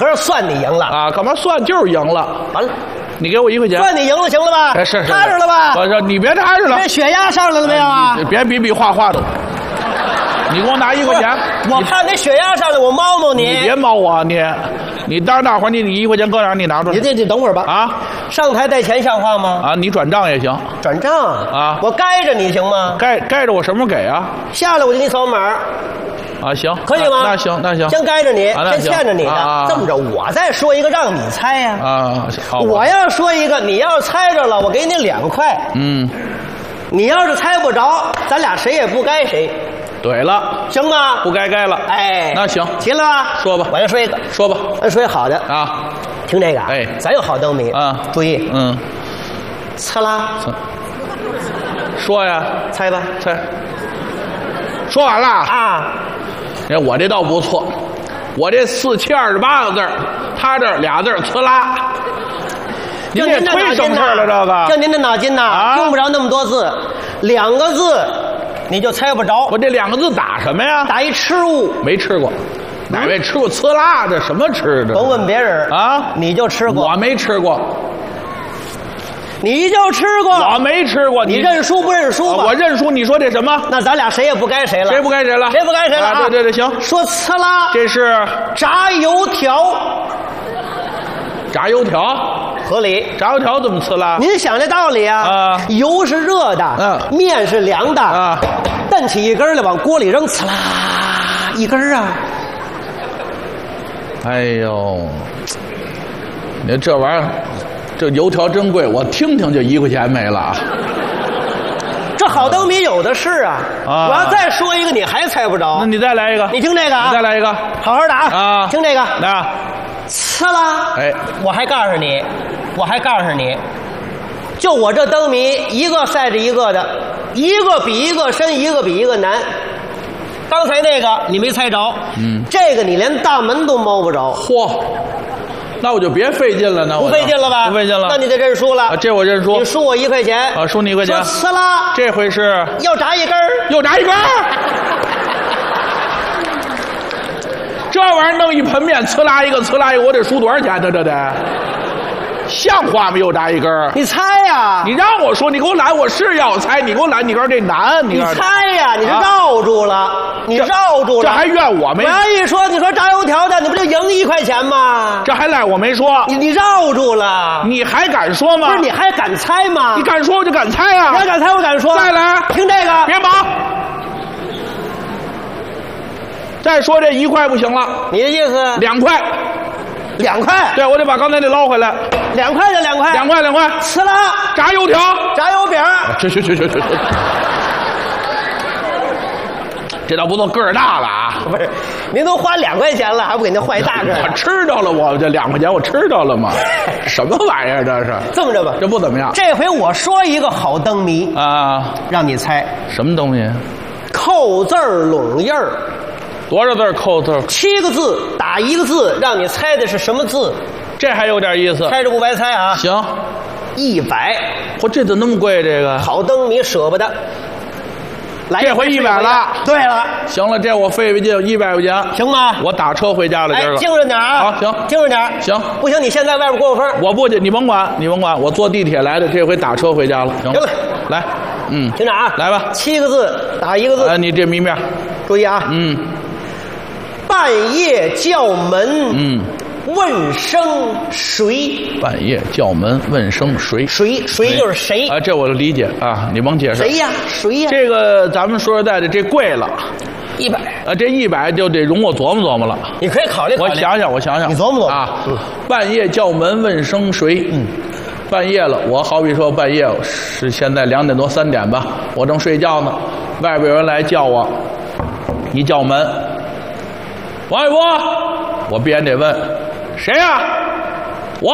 说算你赢了啊？干嘛算？就是赢了。 完了， 你给我1块钱。 算你赢了，行了吧？ 是踏实了吧？ 我说你别踏实了。 这血压上来了没有啊？ 别比比划划的。你给我拿1块钱。 我怕你血压上来，我猫猫你。 你别猫我你当着大伙你1块钱搁哪儿？你拿出来。 你等会儿吧。 啊， 上台带钱像话吗？ 啊，你转账也行。 转账啊？ 我该着你行吗？ 该着我什么时候给啊？ 下来我就给你扫码。 啊，行， 可以吗？ 那行， 先该着你，先欠着你的。 啊、 这么着，我再说一个让你猜呀。 啊，好。 我要说一个，你要猜着了，我给你2块。 嗯。 你要是猜不着，咱俩谁也不该谁。 对了， 行吗？ 不该了。 哎， 那行， 齐了吧？ 说吧， 我先说一个。 说吧， 咱说一好的啊。 听这个啊， 哎， 咱有好灯谜啊， 注意。 嗯。 呲啦。 说呀， 猜吧， 猜。说完了啊。 哎，我这倒不错，我这4728个字，他这俩字呲啦。 就您这脑筋了，这个就您这脑筋呐，用不着那么多字，2个字你就猜不着。 我这2个字打什么呀？ 打一吃物。 没吃过，哪位吃过呲啦？这什么吃的？ 甭问别人啊， 你就吃过。 我没吃过。 你就吃过。 我没吃过。 你认输不认输吧？ 我认输。你说这什么？ 那咱俩谁也不该谁了。 谁不该谁了？ 谁不该谁了啊？ 对，行。 说呲啦， 这是炸油条。 炸油条。 合理。 炸油条怎么呲啦？ 您想这道理啊？油是热的，面是凉的，蹬起一根来往锅里扔，呲啦一根啊！ 哎呦，你这玩意儿，这油条真贵，我听听就1块钱没了。 这好灯谜有的是啊！我要再说一个，你还猜不着。 那你再来一个， 你听这个啊！ 你再来一个， 好好打啊！听这个， 那呲啦！ 哎， 我还告诉你，就我这灯谜，一个赛着一个的，一个比一个深，一个比一个难。刚才那个你没猜着，这个你连大门都摸不着。 嚯！那我就别费劲了， 不费劲了吧？ 不费劲了， 那你得认输了。 这我认输。 你输我1块钱。 啊，输你1块钱。 呲啦！ 这回是又炸一根又炸一根这玩意儿弄一盆面，呲啦一个，呲啦一个，我得输多少钱呢？这得像话吗？又炸一根你猜呀！ 你让我说，你给我拦，我是要猜，你给我拦，你告诉这难， 你猜呀！你是绕住了，你绕住了， 这还怨我没？ 我要一说，你说炸油条的，你不就赢1块钱吗？ 这还赖我没说。 你绕住了， 你还敢说吗？ 不是，你还敢猜吗？ 你敢说我就敢猜啊！ 你要敢猜，我敢说。 再来， 听这个， 别忙。再说这1块不行了， 你的意思 ？2块 ，2块。 对，我得把刚才那捞回来。 2块就2块 ，2块，2块。 呲啦， 炸油条， 炸油饼。 去。这倒不错，个儿大了啊！ 不是，您都花2块钱了，还不给您换一大个？ 我吃着了，我这2块钱我吃着了吗？什么玩意儿这是？ 这么着吧， 这不怎么样。 这回我说一个好灯谜啊， 让你猜什么东西？ 扣字儿拢印儿。 多少字扣字 ？7个字，打1个字，让你猜的是什么字？ 这还有点意思。 猜着不白猜啊！ 行 ，100。 嚯，这怎么那么贵？这个好灯谜舍不得。来， 这回100了。 对了， 行了，这我费费劲100块钱， 行吗？ 我打车回家了，今儿个。 精神点啊！ 好，行， 精神点。 行， 不行，你现在外边过分。 我不去，你甭管，我坐地铁来的，这回打车回家了。行了，来， 听着啊， 来吧。 7个字，打1个字。 你这谜面， 注意啊。半夜叫门，问声谁？ 半夜叫门问声谁？ 谁就是谁啊？这我理解啊，你甭解释。 谁呀？谁呀？ 这个咱们说实在的，这贵了 ，100 啊，这100就得容我琢磨琢磨了。 你可以考虑考虑。 我想想， 你琢磨琢磨啊。半夜叫门问声谁？半夜了，我好比说半夜是现在2点多3点吧，我正睡觉呢，外边有人来叫我，一叫门。王一博，我必然得问，谁呀？我。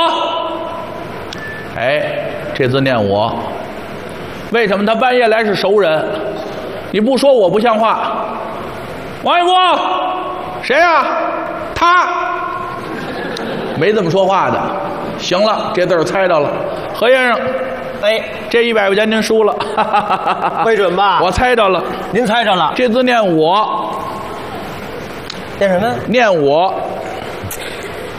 哎，这字念我。为什么他半夜来是熟人？你不说我不像话。王一博，谁呀？他。没这么说话的。行了，这字儿猜着了。何先生， 哎， 这100块钱您输了。 会准吧？ 我猜着了。 您猜着了。 这字念我。 念什么？ 念我，